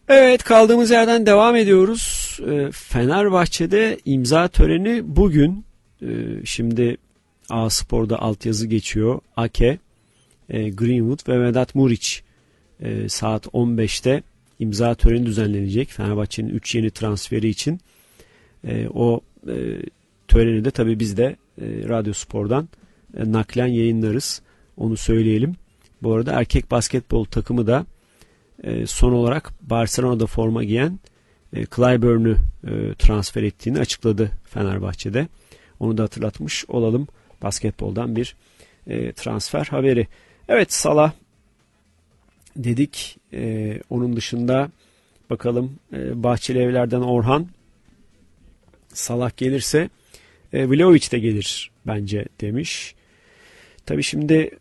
Evet, kaldığımız yerden devam ediyoruz. Fenerbahçe'de imza töreni bugün. Şimdi A-Spor'da altyazı geçiyor. Ake, Greenwood ve Vedat Muriç saat 15'te imza töreni düzenlenecek. Fenerbahçe'nin 3 yeni transferi için. O töreni de tabii biz de Radyo Spor'dan naklen yayınlarız. Onu söyleyelim. Bu arada erkek basketbol takımı da son olarak Barcelona'da forma giyen Clyburn'u transfer ettiğini açıkladı Fenerbahçe'de. Onu da hatırlatmış olalım. Basketboldan bir transfer haberi. Evet, Salah dedik. Onun dışında bakalım, Bahçeli Evler'den Orhan, Salah gelirse Vlahovic de gelir bence demiş. Tabii şimdi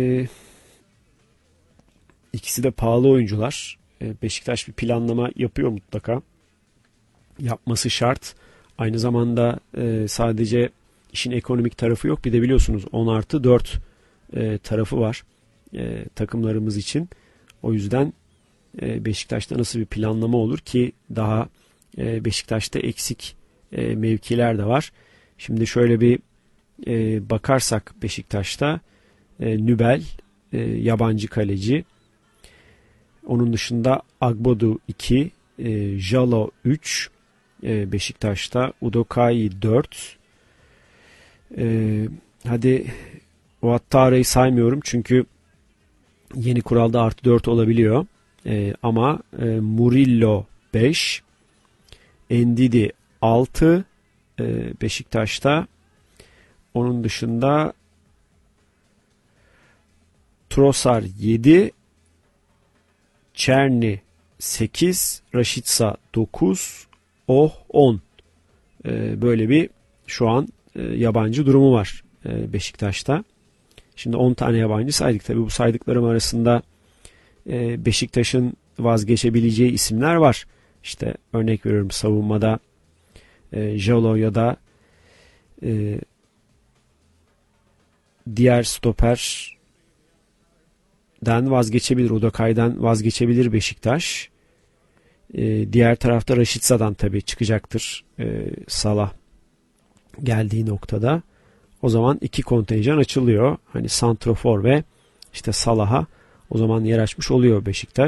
ikisi de pahalı oyuncular. Beşiktaş bir planlama yapıyor mutlaka. Yapması şart. Aynı zamanda sadece işin ekonomik tarafı yok. Bir de biliyorsunuz 10+4 tarafı var takımlarımız için. O yüzden Beşiktaş'ta nasıl bir planlama olur ki daha Beşiktaş'ta eksik mevkiler de var. Şimdi şöyle bir bakarsak Beşiktaş'ta Nübel yabancı kaleci. Onun dışında Agbodu 2, Jalo 3, Beşiktaş'ta Udokai 4. Hadi Ouattara'yı saymıyorum çünkü yeni kuralda +4 olabiliyor. Ama Murillo 5, Ndidi 6 Beşiktaş'ta. Onun dışında Trossard 7, Çerni 8, Rashica 9, 10. Böyle bir şu an yabancı durumu var Beşiktaş'ta. Şimdi 10 tane yabancı saydık. Tabii bu saydıklarım arasında Beşiktaş'ın vazgeçebileceği isimler var. İşte örnek veriyorum, savunmada Jalo ya da diğer stoperden vazgeçebilir. Udokay'dan vazgeçebilir Beşiktaş. Diğer tarafta Raşitsa'dan tabii çıkacaktır Salah geldiği noktada. O zaman 2 kontenjan açılıyor. Hani santrofor ve işte Salah'a o zaman yer açmış oluyor Beşiktaş.